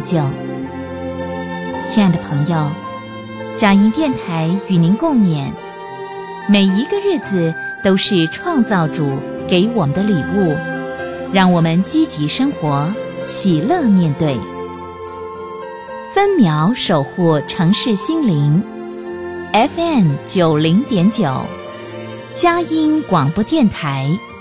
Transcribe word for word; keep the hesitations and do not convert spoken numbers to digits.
就。亲爱的朋友，佳音电台与您共勉，每一个日子都是创造主给我们的礼物，让我们积极生活，喜乐面对。分秒守护城市心灵 ，F M 九零点九，佳音广播电台。